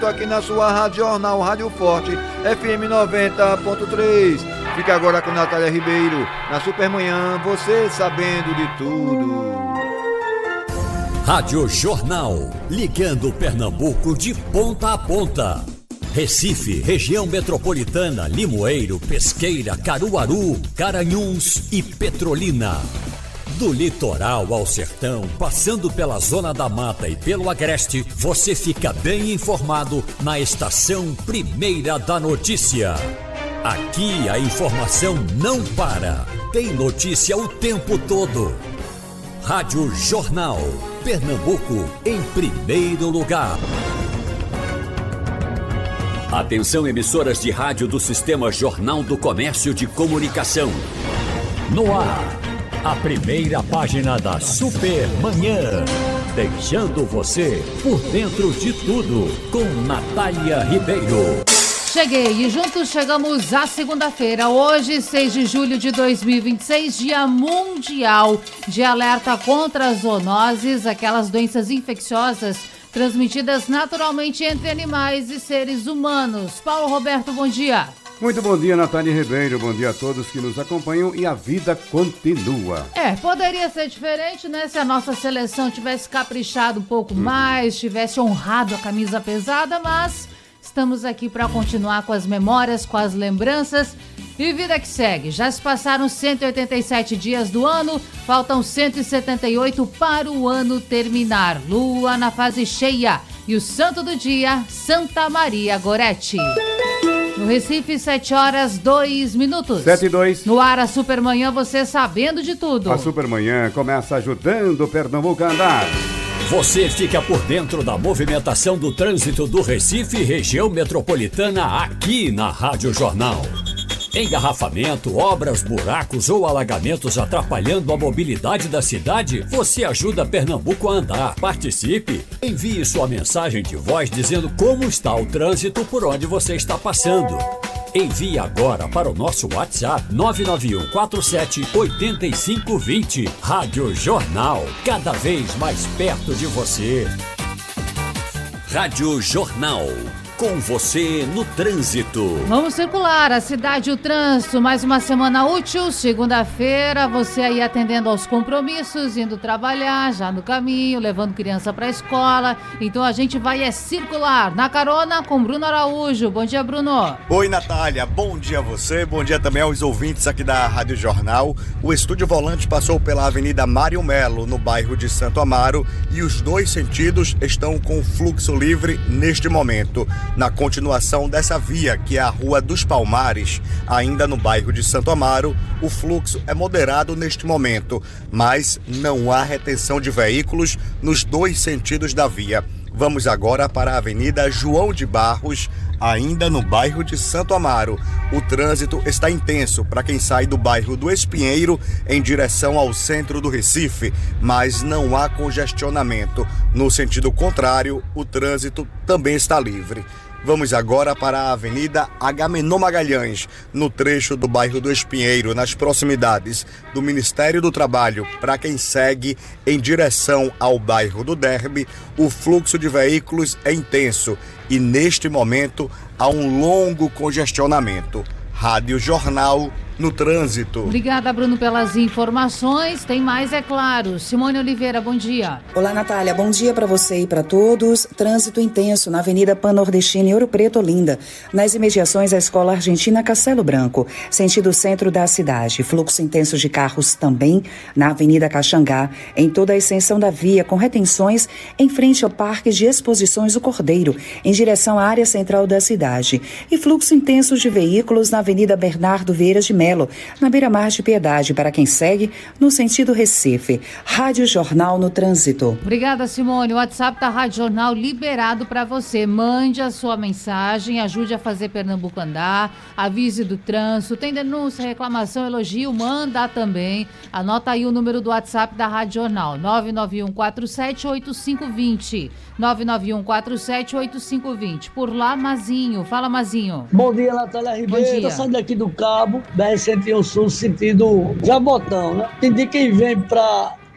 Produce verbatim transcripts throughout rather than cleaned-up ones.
trânsito aqui na sua Rádio Jornal, Rádio Forte, F M noventa ponto três. Fica agora com Natália Ribeiro, na Supermanhã, você sabendo de tudo. Rádio Jornal, ligando Pernambuco de ponta a ponta. Recife, região metropolitana, Limoeiro, Pesqueira, Caruaru, Garanhuns e Petrolina. Do litoral ao sertão, passando pela Zona da Mata e pelo Agreste, você fica bem informado na Estação Primeira da Notícia. Aqui a informação não para, tem notícia o tempo todo. Rádio Jornal, Pernambuco em primeiro lugar. Atenção, emissoras de rádio do Sistema Jornal do Comércio de Comunicação. No ar, a primeira página da Supermanhã. Deixando você por dentro de tudo, com Natália Ribeiro. Cheguei e juntos chegamos à segunda-feira, hoje, seis de julho de dois mil e vinte e seis, Dia Mundial de Alerta contra as Zoonoses, aquelas doenças infecciosas transmitidas naturalmente entre animais e seres humanos. Paulo Roberto, bom dia. Muito bom dia, Natália Ribeiro. Bom dia a todos que nos acompanham e a vida continua. É, poderia ser diferente, né? Se a nossa seleção tivesse caprichado um pouco uhum. mais, tivesse honrado a camisa pesada, mas estamos aqui para continuar com as memórias, com as lembranças e vida que segue. Já se passaram cento e oitenta e sete dias do ano, faltam cento e setenta e oito para o ano terminar. Lua na fase cheia e o santo do dia, Santa Maria Gorete. No Recife, sete horas, dois minutos. sete e dois. No ar, a Supermanhã, você sabendo de tudo. A Supermanhã começa ajudando o Pernambuco a andar. Você fica por dentro da movimentação do trânsito do Recife e região metropolitana aqui na Rádio Jornal. Engarrafamento, obras, buracos ou alagamentos atrapalhando a mobilidade da cidade? Você ajuda Pernambuco a andar. Participe. Envie sua mensagem de voz dizendo como está o trânsito por onde você está passando. Envie agora para o nosso WhatsApp nove nove um quatro sete oito cinco dois zero. Rádio Jornal, cada vez mais perto de você. Rádio Jornal, com você no trânsito. Vamos circular a cidade e o trânsito. Mais uma semana útil, segunda-feira, você aí atendendo aos compromissos, indo trabalhar, já no caminho, levando criança para a escola. Então a gente vai é circular na carona com Bruno Araújo. Bom dia, Bruno. Oi, Natália. Bom dia a você. Bom dia também aos ouvintes aqui da Rádio Jornal. O Estúdio Volante passou pela Avenida Mário Melo, no bairro de Santo Amaro, e os dois sentidos estão com fluxo livre neste momento. Na continuação dessa via, que é a Rua dos Palmares, ainda no bairro de Santo Amaro, o fluxo é moderado neste momento, mas não há retenção de veículos nos dois sentidos da via. Vamos agora para a Avenida João de Barros, ainda no bairro de Santo Amaro. O trânsito está intenso para quem sai do bairro do Espinheiro em direção ao centro do Recife, mas não há congestionamento. No sentido contrário, o trânsito também está livre. Vamos agora para a Avenida Agamenon Magalhães, no trecho do bairro do Espinheiro, nas proximidades do Ministério do Trabalho. Para quem segue em direção ao bairro do Derby, o fluxo de veículos é intenso e neste momento há um longo congestionamento. Rádio Jornal no trânsito. Obrigada, Bruno, pelas informações. Tem mais, é claro. Simone Oliveira, bom dia. Olá, Natália. Bom dia para você e para todos. Trânsito intenso na Avenida Pan-Nordestina em Ouro Preto, Olinda, nas imediações à Escola Argentina Castelo Branco, sentido centro da cidade. Fluxo intenso de carros também na Avenida Caxangá, em toda a extensão da via, com retenções em frente ao Parque de Exposições do Cordeiro, em direção à área central da cidade. E fluxo intenso de veículos na Avenida Bernardo Vieira de Melo, na beira-mar de Piedade, para quem segue no sentido Recife. Rádio Jornal no trânsito. Obrigada, Simone. O WhatsApp da Rádio Jornal liberado para você. Mande a sua mensagem, ajude a fazer Pernambuco andar, avise do trânsito. Tem denúncia, reclamação, elogio, manda também. Anota aí o número do WhatsApp da Rádio Jornal, nove nove um quatro sete oito cinco dois zero. nove nove um quatro sete oito cinco dois zero. Por lá, Mazinho. Fala, Mazinho. Bom dia, Natália Ribeiro. Tô saindo aqui do Cabo, B R cento e um Sul, sentido Jabotão, né? Entendi quem vem pra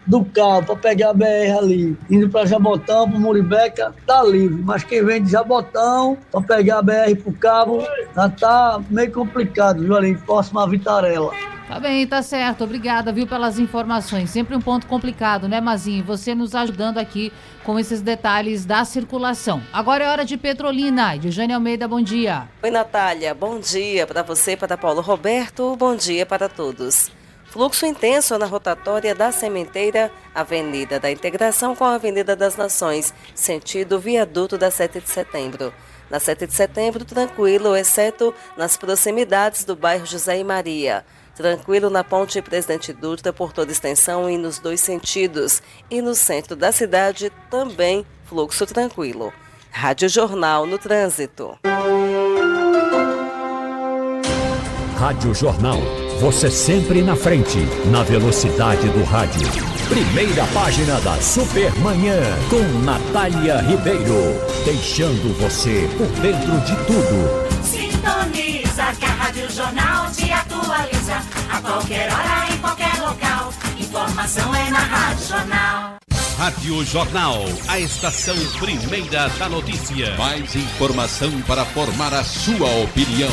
do carro para pegar a B R ali, indo para Jabotão, para Muribeca, tá livre. Mas quem vem de Jabotão para pegar a B R pro Cabo, já tá meio complicado, viu, ali, próximo à Vitarela. Tá bem, tá certo. Obrigada, viu, pelas informações. Sempre um ponto complicado, né, Mazinho? Você nos ajudando aqui com esses detalhes da circulação. Agora é hora de Petrolina. Edjane Almeida, bom dia. Oi, Natália. Bom dia para você, para Paulo Roberto. Bom dia para todos. Fluxo intenso na rotatória da Sementeira, Avenida da Integração com a Avenida das Nações, sentido viaduto da sete de setembro. Na sete de setembro, tranquilo, exceto nas proximidades do bairro José e Maria. Tranquilo na ponte Presidente Dutra por toda extensão e nos dois sentidos. E no centro da cidade também fluxo tranquilo. Rádio Jornal no trânsito. Rádio Jornal. Você sempre na frente, na velocidade do rádio. Primeira página da Supermanhã, com Natália Ribeiro. Deixando você por dentro de tudo. Sintoniza que a Rádio Jornal te atualiza. A qualquer hora, em qualquer local. Informação é na Rádio Jornal. Rádio Jornal, a estação primeira da notícia. Mais informação para formar a sua opinião.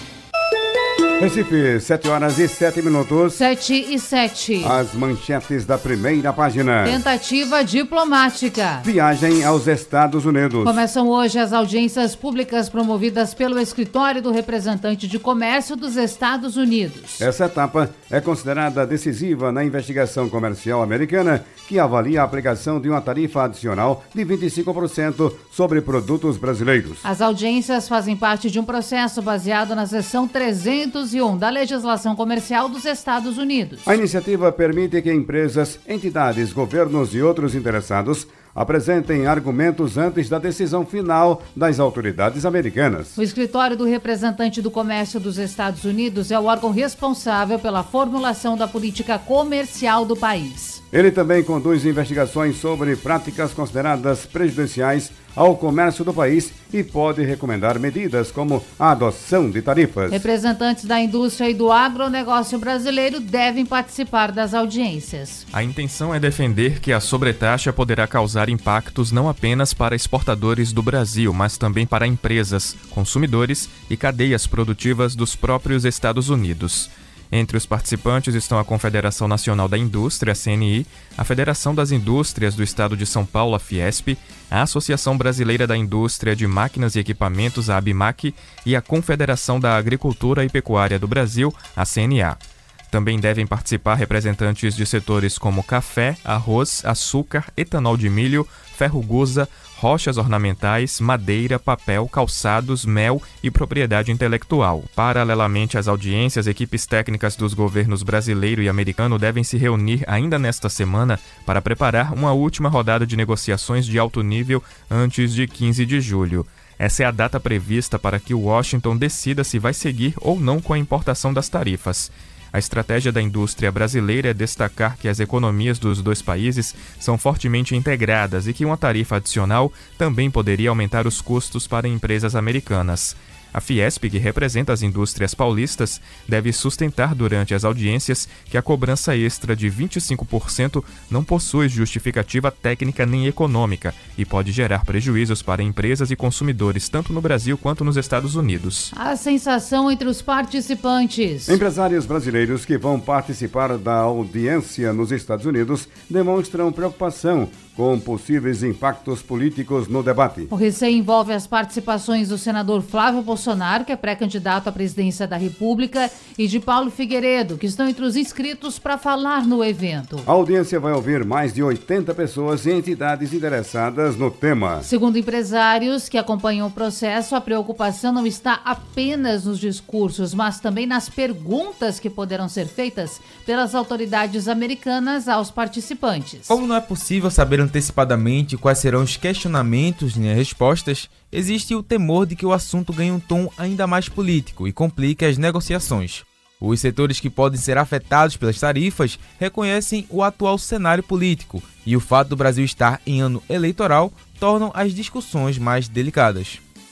Recife, sete horas e sete minutos. sete e sete. As manchetes da primeira página. Tentativa diplomática. Viagem aos Estados Unidos. Começam hoje as audiências públicas promovidas pelo Escritório do Representante de Comércio dos Estados Unidos. Essa etapa é considerada decisiva na investigação comercial americana, que avalia a aplicação de uma tarifa adicional de vinte e cinco por cento sobre produtos brasileiros. As audiências fazem parte de um processo baseado na seção trezentos e um da legislação comercial dos Estados Unidos. A iniciativa permite que empresas, entidades, governos e outros interessados apresentem argumentos antes da decisão final das autoridades americanas. O Escritório do Representante do Comércio dos Estados Unidos é o órgão responsável pela formulação da política comercial do país. Ele também conduz investigações sobre práticas consideradas prejudiciais ao comércio do país e pode recomendar medidas como a adoção de tarifas. Representantes da indústria e do agronegócio brasileiro devem participar das audiências. A intenção é defender que a sobretaxa poderá causar impactos não apenas para exportadores do Brasil, mas também para empresas, consumidores e cadeias produtivas dos próprios Estados Unidos. Entre os participantes estão a Confederação Nacional da Indústria, a C N I, a Federação das Indústrias do Estado de São Paulo, a Fiesp, a Associação Brasileira da Indústria de Máquinas e Equipamentos, a ABMAC, e a Confederação da Agricultura e Pecuária do Brasil, a C N A. Também devem participar representantes de setores como café, arroz, açúcar, etanol de milho, ferro-gusa, rochas ornamentais, madeira, papel, calçados, mel e propriedade intelectual. Paralelamente às audiências, equipes técnicas dos governos brasileiro e americano devem se reunir ainda nesta semana para preparar uma última rodada de negociações de alto nível antes de quinze de julho. Essa é a data prevista para que Washington decida se vai seguir ou não com a importação das tarifas. A estratégia da indústria brasileira é destacar que as economias dos dois países são fortemente integradas e que uma tarifa adicional também poderia aumentar os custos para empresas americanas. A Fiesp, que representa as indústrias paulistas, deve sustentar durante as audiências que a cobrança extra de vinte e cinco por cento não possui justificativa técnica nem econômica e pode gerar prejuízos para empresas e consumidores tanto no Brasil quanto nos Estados Unidos. A sensação entre os participantes. Empresários brasileiros que vão participar da audiência nos Estados Unidos demonstram preocupação com possíveis impactos políticos no debate. O receio envolve as participações do senador Flávio Bolsonaro, que é pré-candidato à presidência da República, e de Paulo Figueiredo, que estão entre os inscritos para falar no evento. A audiência vai ouvir mais de oitenta pessoas e entidades interessadas no tema. Segundo empresários que acompanham o processo, a preocupação não está apenas nos discursos, mas também nas perguntas que poderão ser feitas pelas autoridades americanas aos participantes. Como não é possível saber antecipadamente quais serão os questionamentos e as respostas, existe o temor de que o assunto ganhe um tom ainda mais político e complique as negociações. Os setores que podem ser afetados pelas tarifas reconhecem o atual cenário político e o fato do Brasil estar em ano eleitoral tornam as discussões mais delicadas.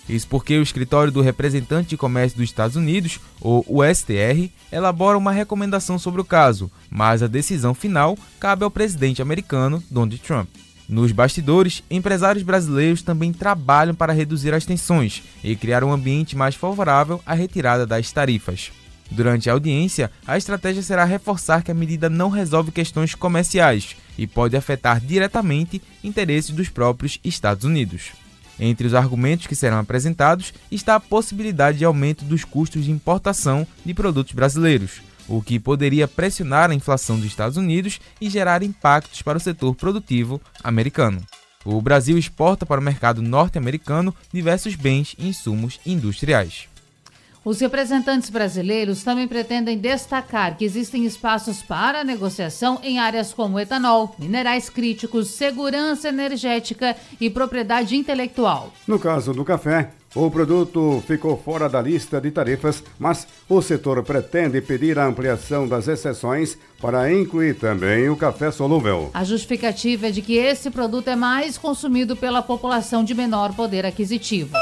Isso porque o Escritório do Representante de Comércio dos Estados Unidos, ou o S T R, elabora uma recomendação sobre o caso, mas a decisão final cabe ao presidente americano, Donald Trump. Nos bastidores, empresários brasileiros também trabalham para reduzir as tensões e criar um ambiente mais favorável à retirada das tarifas. Durante a audiência, a estratégia será reforçar que a medida não resolve questões comerciais e pode afetar diretamente interesses dos próprios Estados Unidos. Entre os argumentos que serão apresentados está a possibilidade de aumento dos custos de importação de produtos brasileiros, o que poderia pressionar a inflação dos Estados Unidos e gerar impactos para o setor produtivo americano. O Brasil exporta para o mercado norte-americano diversos bens e insumos industriais. Os representantes brasileiros também pretendem destacar que existem espaços para negociação em áreas como etanol, minerais críticos, segurança energética e propriedade intelectual. No caso do café, o produto ficou fora da lista de tarifas, mas o setor pretende pedir a ampliação das exceções para incluir também o café solúvel. A justificativa é de que esse produto é mais consumido pela população de menor poder aquisitivo.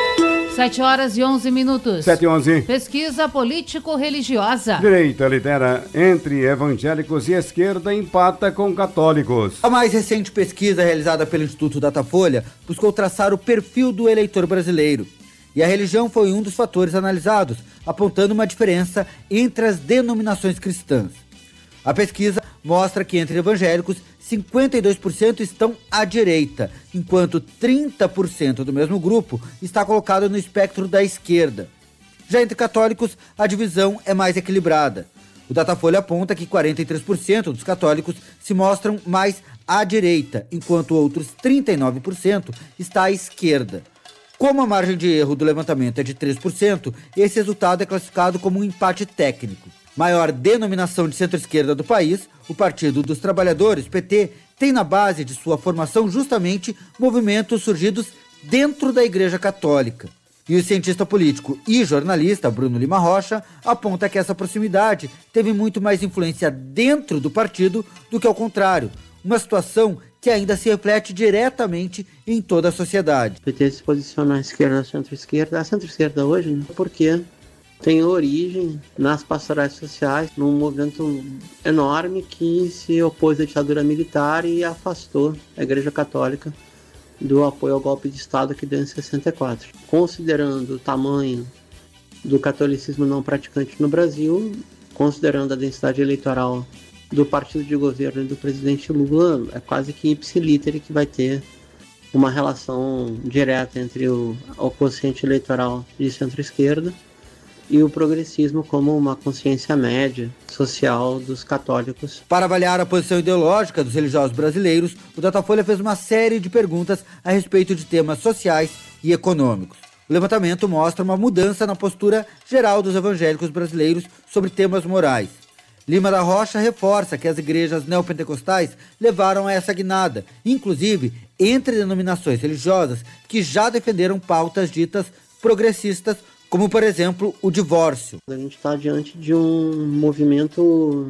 sete horas e onze minutos. sete e onze. Pesquisa político-religiosa. Direita lidera entre evangélicos e esquerda empata com católicos. A mais recente pesquisa realizada pelo Instituto Datafolha buscou traçar o perfil do eleitor brasileiro. E a religião foi um dos fatores analisados, apontando uma diferença entre as denominações cristãs. A pesquisa mostra que entre evangélicos, cinquenta e dois por cento estão à direita, enquanto trinta por cento do mesmo grupo está colocado no espectro da esquerda. Já entre católicos, a divisão é mais equilibrada. O Datafolha aponta que quarenta e três por cento dos católicos se mostram mais à direita, enquanto outros trinta e nove por cento está à esquerda. Como a margem de erro do levantamento é de três por cento, esse resultado é classificado como um empate técnico. Maior denominação de centro-esquerda do país, o Partido dos Trabalhadores, P T, tem na base de sua formação justamente movimentos surgidos dentro da Igreja Católica. E o cientista político e jornalista Bruno Lima Rocha aponta que essa proximidade teve muito mais influência dentro do partido do que ao contrário, uma situação que ainda se reflete diretamente em toda a sociedade. O P T se posiciona à esquerda, centro-esquerda, a centro-esquerda hoje, né? Porque tem origem nas pastorais sociais, num movimento enorme que se opôs à ditadura militar e afastou a Igreja Católica do apoio ao golpe de Estado que deu em sessenta e quatro. Considerando o tamanho do catolicismo não praticante no Brasil, considerando a densidade eleitoral do partido de governo e do presidente Lula, é quase que ipsiliter que vai ter uma relação direta entre o, o quociente eleitoral de centro-esquerda e o progressismo como uma consciência média social dos católicos. Para avaliar a posição ideológica dos religiosos brasileiros, o Datafolha fez uma série de perguntas a respeito de temas sociais e econômicos. O levantamento mostra uma mudança na postura geral dos evangélicos brasileiros sobre temas morais. Lima da Rocha reforça que as igrejas neopentecostais levaram a essa guinada, inclusive entre denominações religiosas que já defenderam pautas ditas progressistas, como, por exemplo, o divórcio. A gente está diante de um movimento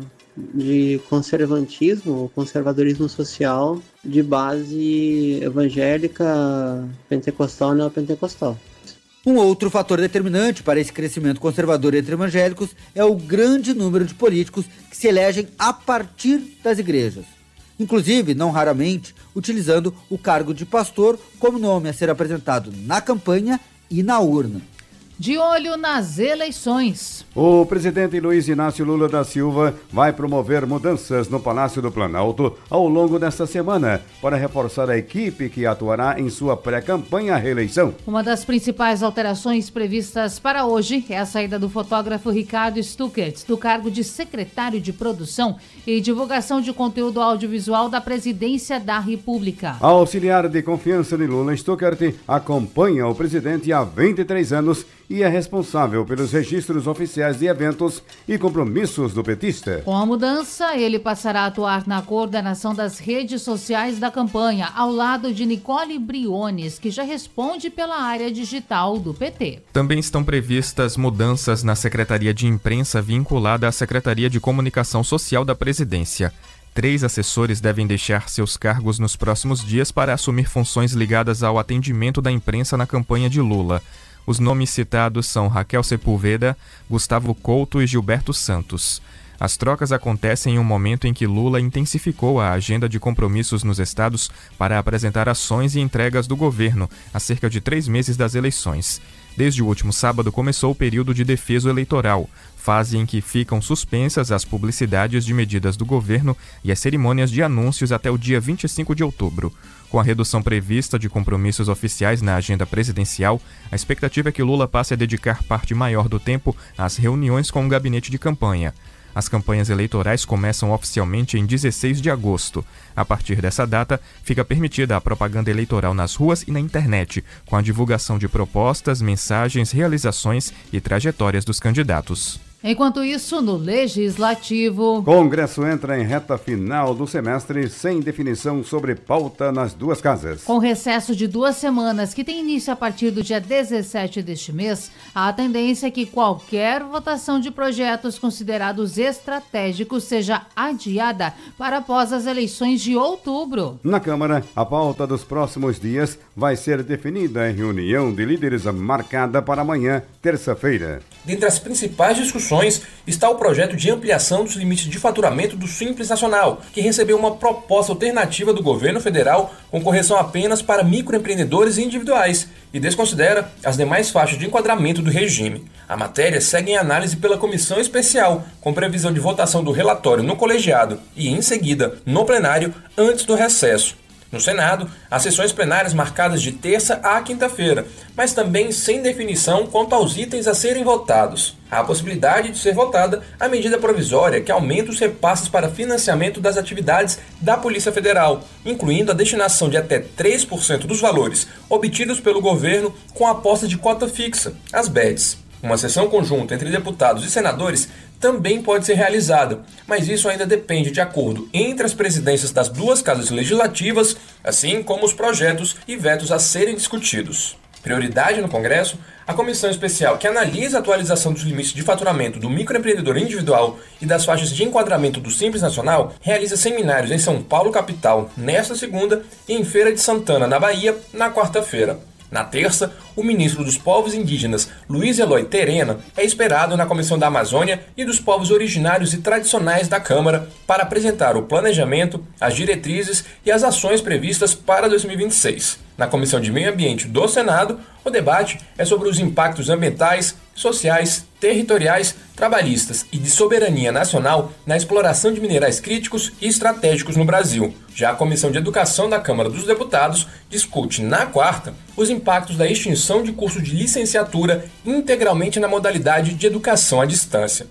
de conservantismo, ou conservadorismo social, de base evangélica, pentecostal e neopentecostal. Um outro fator determinante para esse crescimento conservador entre evangélicos é o grande número de políticos que se elegem a partir das igrejas. Inclusive, não raramente, utilizando o cargo de pastor como nome a ser apresentado na campanha e na urna. De olho nas eleições. O presidente Luiz Inácio Lula da Silva vai promover mudanças no Palácio do Planalto ao longo desta semana para reforçar a equipe que atuará em sua pré-campanha à reeleição. Uma das principais alterações previstas para hoje é a saída do fotógrafo Ricardo Stuckert do cargo de secretário de produção e divulgação de conteúdo audiovisual da Presidência da República. A auxiliar de confiança de Lula, Stuckert, acompanha o presidente há vinte e três anos e é responsável pelos registros oficiais de eventos e compromissos do petista. Com a mudança, ele passará a atuar na coordenação das redes sociais da campanha, ao lado de Nicole Briones, que já responde pela área digital do P T. Também estão previstas mudanças na Secretaria de Imprensa vinculada à Secretaria de Comunicação Social da Presidência. Três assessores devem deixar seus cargos nos próximos dias para assumir funções ligadas ao atendimento da imprensa na campanha de Lula. Os nomes citados são Raquel Sepúlveda, Gustavo Couto e Gilberto Santos. As trocas acontecem em um momento em que Lula intensificou a agenda de compromissos nos estados para apresentar ações e entregas do governo a cerca de três meses das eleições. Desde o último sábado começou o período de defeso eleitoral, fase em que ficam suspensas as publicidades de medidas do governo e as cerimônias de anúncios até o dia vinte e cinco de outubro. Com a redução prevista de compromissos oficiais na agenda presidencial, a expectativa é que Lula passe a dedicar parte maior do tempo às reuniões com o gabinete de campanha. As campanhas eleitorais começam oficialmente em dezesseis de agosto. A partir dessa data, fica permitida a propaganda eleitoral nas ruas e na internet, com a divulgação de propostas, mensagens, realizações e trajetórias dos candidatos. Enquanto isso, no Legislativo... Congresso entra em reta final do semestre sem definição sobre pauta nas duas casas. Com recesso de duas semanas, que tem início a partir do dia dezessete deste mês, a tendência é que qualquer votação de projetos considerados estratégicos seja adiada para após as eleições de outubro. Na Câmara, a pauta dos próximos dias vai ser definida em reunião de líderes marcada para amanhã, terça-feira. Dentre as principais discussões está o projeto de ampliação dos limites de faturamento do Simples Nacional, que recebeu uma proposta alternativa do governo federal com correção apenas para microempreendedores individuais e desconsidera as demais faixas de enquadramento do regime. A matéria segue em análise pela comissão especial, com previsão de votação do relatório no colegiado e, em seguida, no plenário, antes do recesso. No Senado, as sessões plenárias marcadas de terça a quinta-feira, mas também sem definição quanto aos itens a serem votados. Há a possibilidade de ser votada a medida provisória que aumenta os repasses para financiamento das atividades da Polícia Federal, incluindo a destinação de até três por cento dos valores obtidos pelo governo com a aposta de cota fixa, as B E Ds. Uma sessão conjunta entre deputados e senadores também pode ser realizada, mas isso ainda depende de acordo entre as presidências das duas casas legislativas, assim como os projetos e vetos a serem discutidos. Prioridade no Congresso, a comissão especial que analisa a atualização dos limites de faturamento do microempreendedor individual e das faixas de enquadramento do Simples Nacional realiza seminários em São Paulo, capital, nesta segunda e em Feira de Santana, na Bahia, na quarta-feira. Na terça, o ministro dos Povos Indígenas, Luiz Eloy Terena, é esperado na Comissão da Amazônia e dos Povos Originários e Tradicionais da Câmara para apresentar o planejamento, as diretrizes e as ações previstas para dois mil e vinte e seis. Na Comissão de Meio Ambiente do Senado, o debate é sobre os impactos ambientais, sociais, territoriais, trabalhistas e de soberania nacional na exploração de minerais críticos e estratégicos no Brasil. Já a Comissão de Educação da Câmara dos Deputados discute, na quarta, os impactos da extinção de curso de licenciatura integralmente na modalidade de educação à distância.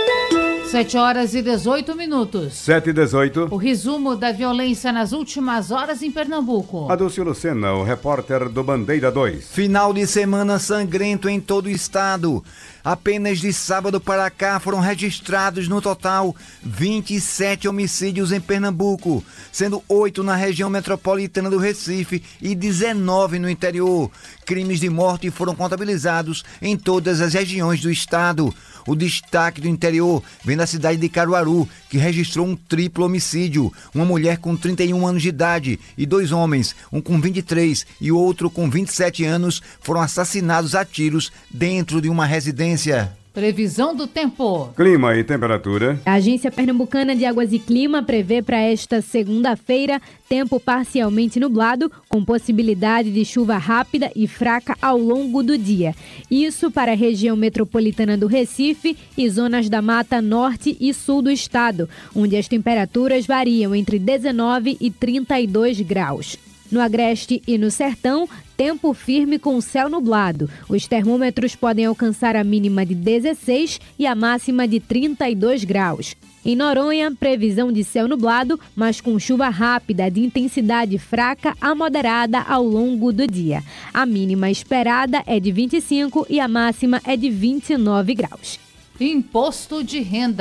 sete horas e dezoito minutos. sete e dezoito. O resumo da violência nas últimas horas em Pernambuco. Adúlcio Lucena, o repórter do Bandeira dois. Final de semana sangrento em todo o estado. Apenas de sábado para cá foram registrados no total vinte e sete homicídios em Pernambuco, sendo oito na região metropolitana do Recife e dezenove no interior. Crimes de morte foram contabilizados em todas as regiões do estado. O destaque do interior vem da cidade de Caruaru, que registrou um triplo homicídio. Uma mulher com trinta e um anos de idade e dois homens, um com vinte e três e o outro com vinte e sete anos, foram assassinados a tiros dentro de uma residência. Previsão do tempo. Clima e temperatura. A Agência Pernambucana de Águas e Clima prevê para esta segunda-feira tempo parcialmente nublado, com possibilidade de chuva rápida e fraca ao longo do dia. Isso para a região metropolitana do Recife e zonas da Mata Norte e Sul do estado, onde as temperaturas variam entre dezenove e trinta e dois graus. No Agreste e no Sertão, tempo firme com céu nublado. Os termômetros podem alcançar a mínima de dezesseis e a máxima de trinta e dois graus. Em Noronha, previsão de céu nublado, mas com chuva rápida de intensidade fraca a moderada ao longo do dia. A mínima esperada é de vinte e cinco e a máxima é de vinte e nove graus. Imposto de renda.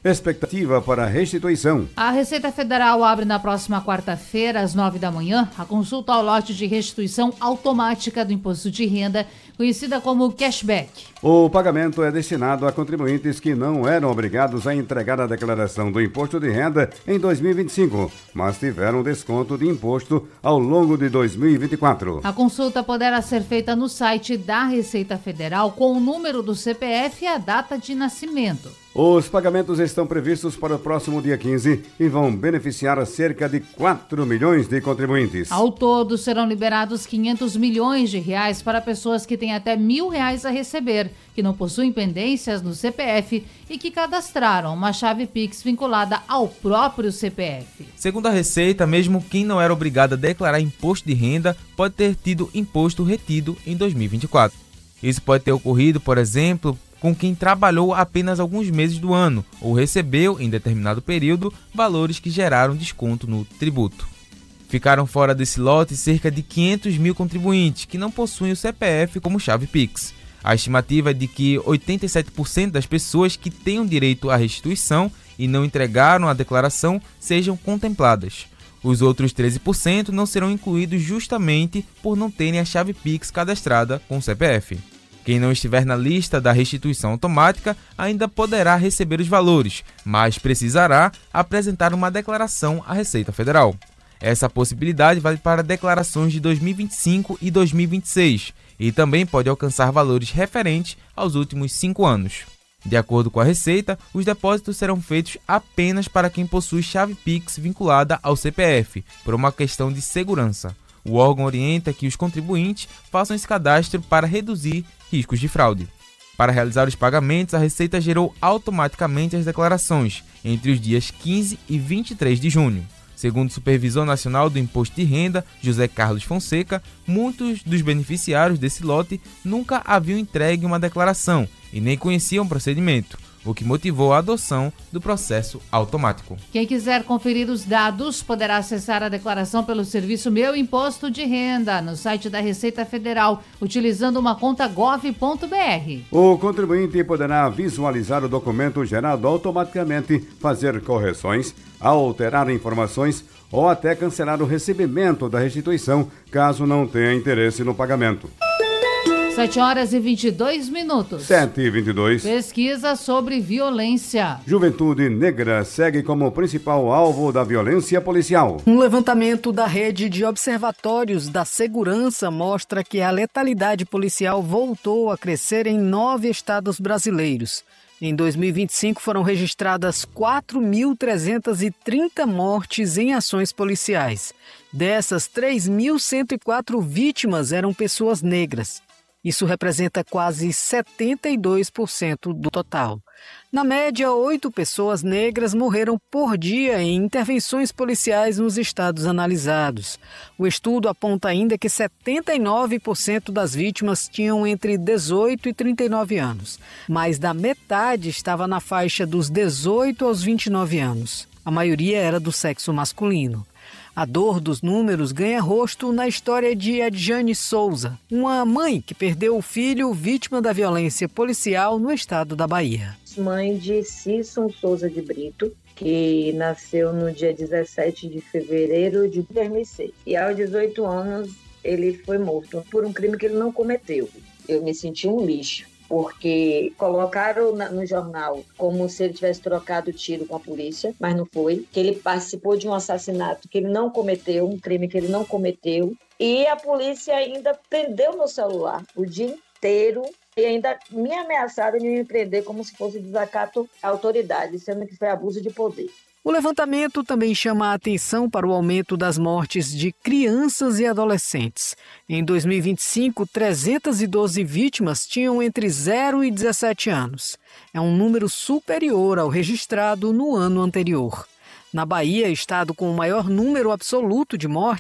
Expectativa para a restituição. A Receita Federal abre na próxima quarta-feira, às nove da manhã, a consulta ao lote de restituição automática do imposto de renda, conhecida como cashback. O pagamento é destinado a contribuintes que não eram obrigados a entregar a declaração do imposto de renda em dois mil e vinte e cinco, mas tiveram desconto de imposto ao longo de dois mil e vinte e quatro. A consulta poderá ser feita no site da Receita Federal com o número do C P F e a data de nascimento. Os pagamentos estão previstos para o próximo dia quinze e vão beneficiar cerca de quatro milhões de contribuintes. Ao todo, serão liberados quinhentos milhões de reais para pessoas que têm até mil reais a receber, que não possuem pendências no C P F e que cadastraram uma chave Pix vinculada ao próprio C P F. Segundo a Receita, mesmo quem não era obrigado a declarar imposto de renda pode ter tido imposto retido em dois mil e vinte e quatro. Isso pode ter ocorrido, por exemplo, com quem trabalhou apenas alguns meses do ano ou recebeu, em determinado período, valores que geraram desconto no tributo. Ficaram fora desse lote cerca de quinhentos mil contribuintes que não possuem o C P F como chave Pix. A estimativa é de que oitenta e sete por cento das pessoas que tenham direito à restituição e não entregaram a declaração sejam contempladas. Os outros treze por cento não serão incluídos justamente por não terem a chave Pix cadastrada com o C P F. Quem não estiver na lista da restituição automática ainda poderá receber os valores, mas precisará apresentar uma declaração à Receita Federal. Essa possibilidade vale para declarações de dois mil e vinte e cinco e dois mil e vinte e seis e também pode alcançar valores referentes aos últimos cinco anos. De acordo com a Receita, os depósitos serão feitos apenas para quem possui chave Pix vinculada ao C P F, por uma questão de segurança. O órgão orienta que os contribuintes façam esse cadastro para reduzir riscos de fraude. Para realizar os pagamentos, a Receita gerou automaticamente as declarações entre os dias quinze e vinte e três de junho. Segundo o Supervisor Nacional do Imposto de Renda, José Carlos Fonseca, muitos dos beneficiários desse lote nunca haviam entregue uma declaração e nem conheciam o procedimento, o que motivou a adoção do processo automático. Quem quiser conferir os dados poderá acessar a declaração pelo serviço Meu Imposto de Renda no site da Receita Federal, utilizando uma conta gov ponto br. O contribuinte poderá visualizar o documento gerado automaticamente, fazer correções, alterar informações ou até cancelar o recebimento da restituição, caso não tenha interesse no pagamento. sete horas e vinte e dois minutos. sete e vinte e dois. Pesquisa sobre violência. Juventude negra segue como principal alvo da violência policial. Um levantamento da rede de observatórios da segurança mostra que a letalidade policial voltou a crescer em nove estados brasileiros. Em dois mil e vinte e cinco foram registradas quatro mil trezentas e trinta mortes em ações policiais. Dessas, três mil cento e quatro vítimas eram pessoas negras. Isso representa quase setenta e dois por cento do total. Na média, oito pessoas negras morreram por dia em intervenções policiais nos estados analisados. O estudo aponta ainda que setenta e nove por cento das vítimas tinham entre dezoito e trinta e nove anos. Mais da metade estava na faixa dos dezoito aos vinte e nove anos. A maioria era do sexo masculino. A dor dos números ganha rosto na história de Adjane Souza, uma mãe que perdeu o filho vítima da violência policial no estado da Bahia. Mãe de Cícero Souza de Brito, que nasceu no dia dezessete de fevereiro de dois mil e seis. E aos dezoito anos ele foi morto por um crime que ele não cometeu. Eu me senti um lixo, porque colocaram no jornal como se ele tivesse trocado tiro com a polícia, mas não foi, que ele participou de um assassinato que ele não cometeu, um crime que ele não cometeu, e a polícia ainda prendeu meu celular o dia inteiro e ainda me ameaçaram de me prender como se fosse desacato à autoridade, sendo que foi abuso de poder. O levantamento também chama a atenção para o aumento das mortes de crianças e adolescentes. Em dois mil e vinte e cinco, trezentas e doze vítimas tinham entre zero e dezessete anos. É um número superior ao registrado no ano anterior. Na Bahia, estado com o maior número absoluto de mortes,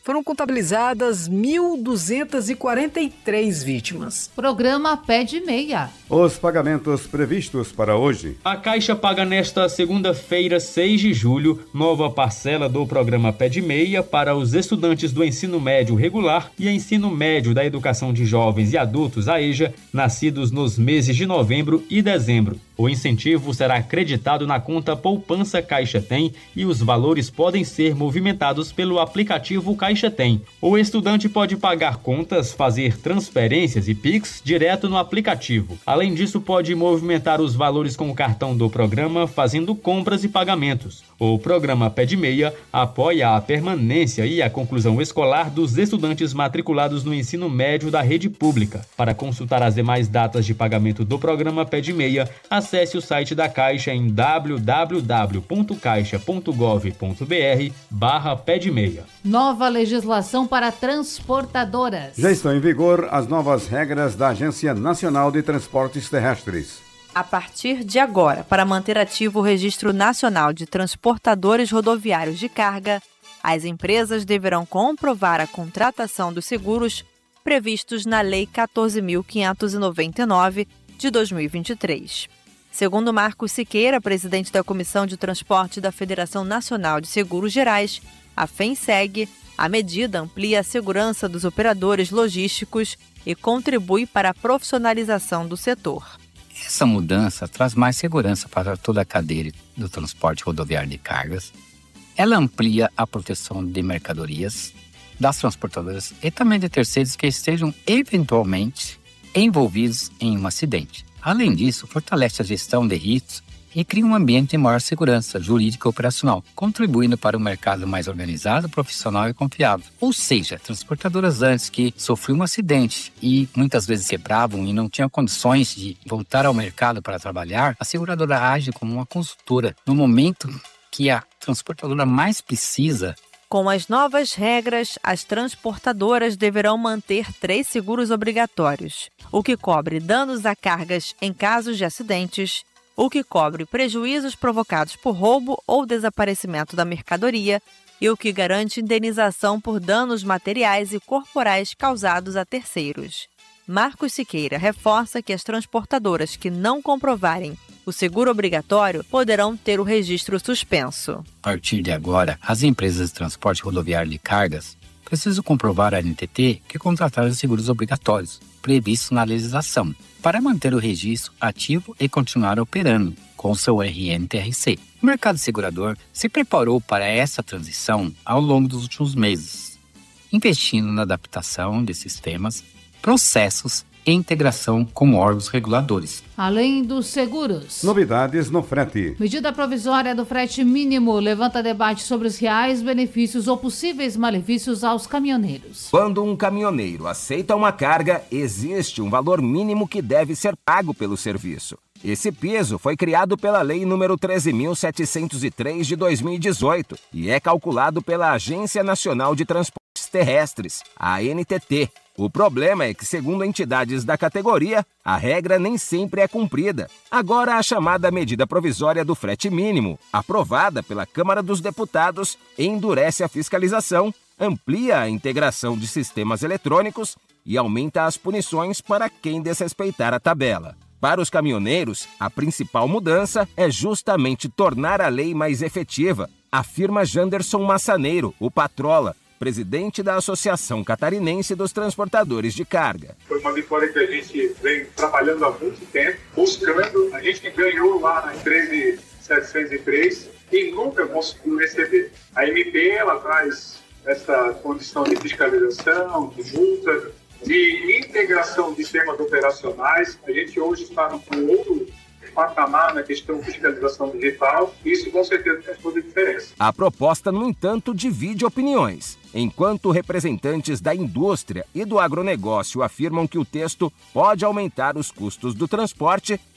foram contabilizadas mil duzentas e quarenta e três vítimas. Programa Pé de Meia. Os pagamentos previstos para hoje. A Caixa paga nesta segunda-feira, seis de julho, nova parcela do programa Pé de Meia para os estudantes do ensino médio regular e ensino médio da educação de jovens e adultos, a EJA, nascidos nos meses de novembro e dezembro. O incentivo será acreditado na conta Poupança Caixa Tem e os valores podem ser movimentados pelo aplicativo Caixa Tem. O estudante pode pagar contas, fazer transferências e Pix direto no aplicativo. Além disso, pode movimentar os valores com o cartão do programa, fazendo compras e pagamentos. O programa Pé de Meia apoia a permanência e a conclusão escolar dos estudantes matriculados no ensino médio da rede pública. Para consultar as demais datas de pagamento do programa Pé de Meia, acesse o site da Caixa em w w w ponto caixa ponto gov ponto b r barra pé de meia. Nova legislação para transportadoras. Já estão em vigor as novas regras da Agência Nacional de Transportes Terrestres. A partir de agora, para manter ativo o Registro Nacional de Transportadores Rodoviários de Carga, as empresas deverão comprovar a contratação dos seguros previstos na Lei quatorze mil quinhentos e noventa e nove de dois mil e vinte e três. Segundo Marcos Siqueira, presidente da Comissão de Transporte da Federação Nacional de Seguros Gerais, a FENSEG, a medida amplia a segurança dos operadores logísticos e contribui para a profissionalização do setor. Essa mudança traz mais segurança para toda a cadeia do transporte rodoviário de cargas. Ela amplia a proteção de mercadorias, das transportadoras e também de terceiros que estejam eventualmente envolvidos em um acidente. Além disso, fortalece a gestão de riscos e cria um ambiente de maior segurança jurídica e operacional, contribuindo para um mercado mais organizado, profissional e confiável. Ou seja, transportadoras antes que sofriam um acidente e muitas vezes quebravam e não tinham condições de voltar ao mercado para trabalhar, a seguradora age como uma consultora no momento que a transportadora mais precisa. Com as novas regras, as transportadoras deverão manter três seguros obrigatórios: o que cobre danos a cargas em casos de acidentes, o que cobre prejuízos provocados por roubo ou desaparecimento da mercadoria e o que garante indenização por danos materiais e corporais causados a terceiros. Marcos Siqueira reforça que as transportadoras que não comprovarem o seguro obrigatório poderão ter o registro suspenso. A partir de agora, as empresas de transporte rodoviário de cargas precisam comprovar à N T T que contrataram os seguros obrigatórios, previstos na legislação, para manter o registro ativo e continuar operando com seu R N T R C. O mercado segurador se preparou para essa transição ao longo dos últimos meses, investindo na adaptação de sistemas, processos e integração com órgãos reguladores. Além dos seguros. Novidades no frete. Medida provisória do frete mínimo levanta debate sobre os reais benefícios ou possíveis malefícios aos caminhoneiros. Quando um caminhoneiro aceita uma carga, existe um valor mínimo que deve ser pago pelo serviço. Esse piso foi criado pela Lei número treze mil setecentos e três de dois mil e dezoito e é calculado pela Agência Nacional de Transportes Terrestres, a A N T T. O problema é que, segundo entidades da categoria, a regra nem sempre é cumprida. Agora, a chamada medida provisória do frete mínimo, aprovada pela Câmara dos Deputados, endurece a fiscalização, amplia a integração de sistemas eletrônicos e aumenta as punições para quem desrespeitar a tabela. Para os caminhoneiros, a principal mudança é justamente tornar a lei mais efetiva, afirma Janderson Massaneiro, o Patrola, presidente da Associação Catarinense dos Transportadores de Carga. Foi uma vitória que a gente vem trabalhando há muito tempo, buscando. A gente ganhou lá na treze mil setecentos e três e nunca conseguiu receber. A M P, ela traz essa condição de fiscalização, de multa, de integração de sistemas operacionais. A gente hoje está no outro patamar na questão de fiscalização digital, e isso com certeza faz toda a diferença. A proposta, no entanto, divide opiniões. Enquanto representantes da indústria e do agronegócio afirmam que o texto pode aumentar os custos do transporte,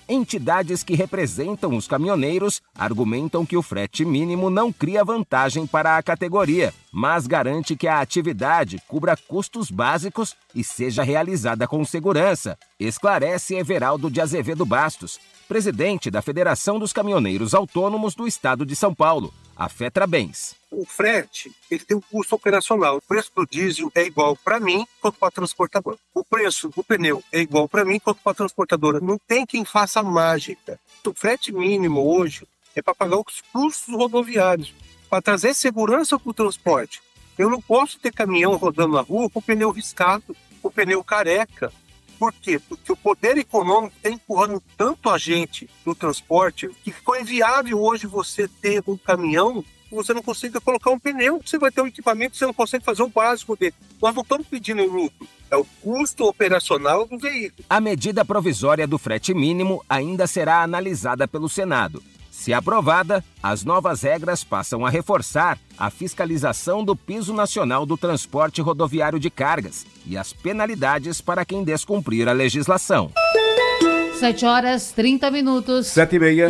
Entidades que representam os caminhoneiros argumentam que o frete mínimo não cria vantagem para a categoria, mas garante que a atividade cubra custos básicos e seja realizada com segurança, esclarece Everaldo de Azevedo Bastos, presidente da Federação dos Caminhoneiros Autônomos do Estado de São Paulo, a FETRABENS. O frete, ele tem um custo operacional. O preço do diesel é igual para mim quanto para a transportadora. O preço do pneu é igual para mim quanto para a transportadora. Não tem quem faça mágica. O frete mínimo hoje é para pagar os custos rodoviários, para trazer segurança para o transporte. Eu não posso ter caminhão rodando na rua com o pneu riscado, com o pneu careca. Por quê? Porque o poder econômico está empurrando tanto a gente no transporte que ficou inviável hoje você ter um caminhão e você não consegue colocar um pneu, você vai ter um equipamento, você não consegue fazer o básico dele. Nós não estamos pedindo lucro, é o custo operacional do veículo. A medida provisória do frete mínimo ainda será analisada pelo Senado. Se aprovada, as novas regras passam a reforçar a fiscalização do piso nacional do transporte rodoviário de cargas e as penalidades para quem descumprir a legislação. sete horas, trinta minutos. Sete e meia.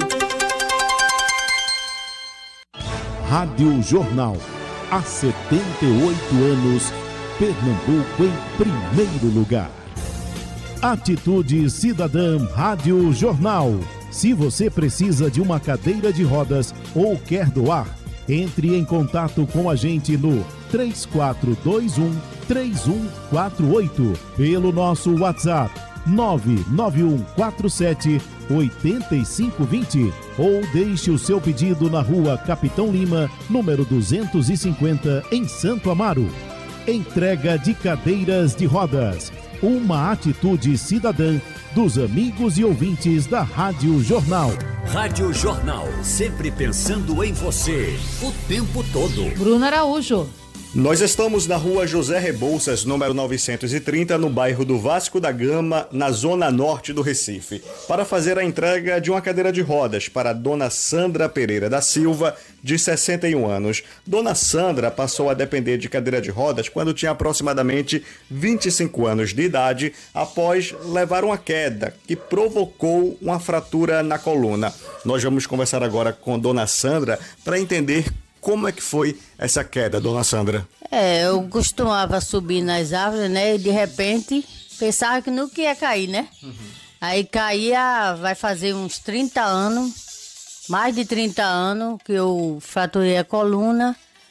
Rádio Jornal. Há setenta e oito anos, Pernambuco em primeiro lugar. Atitude Cidadã Rádio Jornal. Se você precisa de uma cadeira de rodas ou quer doar, entre em contato com a gente no três quatro dois um, três um quatro oito, pelo nosso WhatsApp nove nove um quatro sete oito cinco dois zero ou deixe o seu pedido na rua Capitão Lima, número duzentos e cinquenta, em Santo Amaro. Entrega de cadeiras de rodas. Uma atitude cidadã dos amigos e ouvintes da Rádio Jornal. Rádio Jornal, sempre pensando em você, o tempo todo. Bruno Araújo. Nós estamos na rua José Rebouças, número novecentos e trinta, no bairro do Vasco da Gama, na zona norte do Recife, para fazer a entrega de uma cadeira de rodas para a dona Sandra Pereira da Silva, de sessenta e um anos. Dona Sandra passou a depender de cadeira de rodas quando tinha aproximadamente vinte e cinco anos de idade, após levar uma queda que provocou uma fratura na coluna. Nós vamos conversar agora com Dona Sandra para entender como é que foi essa queda, Dona Sandra. É, eu costumava subir nas árvores, né, e de repente pensava que nunca ia cair, né? Uhum. Aí caía, vai fazer uns trinta anos, mais de trinta anos, que eu fraturei a coluna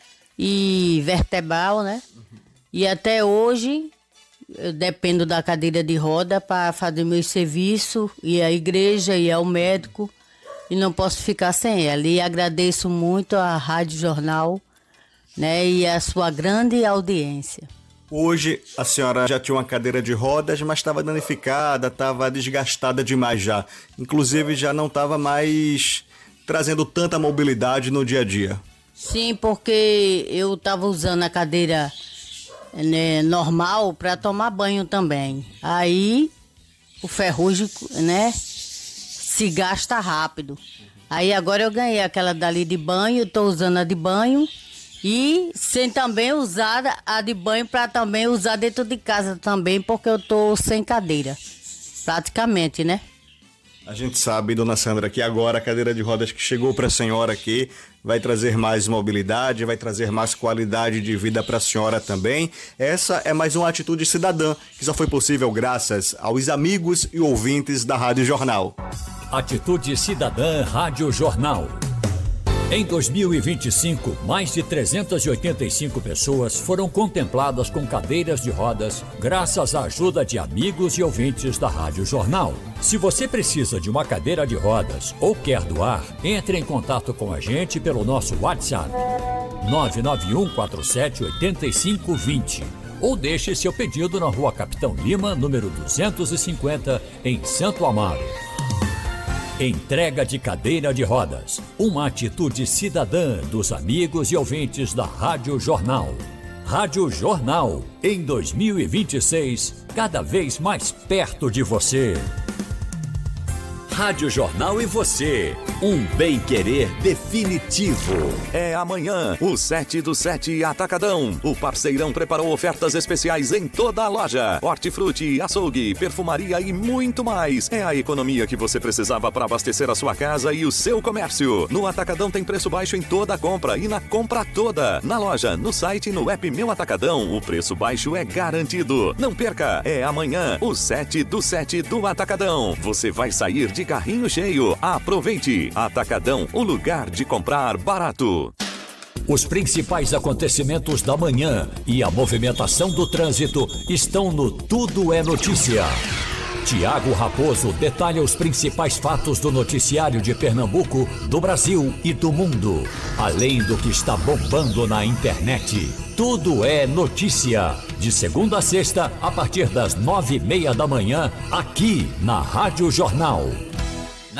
e vertebral, né? Uhum. E até hoje eu dependo da cadeira de roda para fazer meu serviço, ir à igreja, ir ao médico. E não posso ficar sem ela. E agradeço muito à Rádio Jornal, né, e a sua grande audiência. Hoje a senhora já tinha uma cadeira de rodas, mas estava danificada, estava desgastada demais já. Inclusive já não estava mais trazendo tanta mobilidade no dia a dia. Sim, porque eu estava usando a cadeira, né, normal para tomar banho também. Aí o ferrugem, né, se gasta rápido. Aí agora eu ganhei aquela dali de banho, estou usando a de banho e sem também usar a de banho para também usar dentro de casa também, porque eu estou sem cadeira, praticamente, né? A gente sabe, Dona Sandra, que agora a cadeira de rodas que chegou para a senhora aqui vai trazer mais mobilidade, vai trazer mais qualidade de vida para a senhora também. Essa é mais uma atitude cidadã que só foi possível graças aos amigos e ouvintes da Rádio Jornal. Atitude Cidadã Rádio Jornal. Em dois mil e vinte e cinco, mais de trezentas e oitenta e cinco pessoas foram contempladas com cadeiras de rodas graças à ajuda de amigos e ouvintes da Rádio Jornal. Se você precisa de uma cadeira de rodas ou quer doar, entre em contato com a gente pelo nosso WhatsApp nove nove um quatro sete oito cinco dois zero ou deixe seu pedido na rua Capitão Lima, número duzentos e cinquenta, em Santo Amaro. Entrega de cadeira de rodas. Uma atitude cidadã dos amigos e ouvintes da Rádio Jornal. Rádio Jornal, em dois mil e vinte e seis, cada vez mais perto de você. Rádio Jornal e você, Um bem-querer definitivo. É amanhã, o sete do sete Atacadão. O parceirão preparou ofertas especiais em toda a loja. Hortifruti, açougue, perfumaria e muito mais. É a economia que você precisava para abastecer a sua casa e o seu comércio. No Atacadão tem preço baixo em toda a compra e na compra toda. Na loja, no site e no app Meu Atacadão, o preço baixo é garantido. Não perca, é amanhã, o sete do sete do Atacadão. Você vai sair de carrinho cheio. Aproveite. Atacadão, o lugar de comprar barato. Os principais acontecimentos da manhã e a movimentação do trânsito estão no Tudo é Notícia. Tiago Raposo detalha os principais fatos do noticiário de Pernambuco, do Brasil e do mundo, além do que está bombando na internet. Tudo é Notícia, de segunda a sexta, a partir das nove e meia da manhã, aqui na Rádio Jornal.